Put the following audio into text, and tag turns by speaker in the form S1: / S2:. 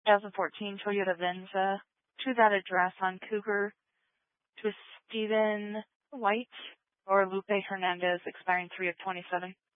S1: 2014 Toyota Venza to that address on Cougar to Stephen White or Lupe Hernandez, expiring 3 of 27.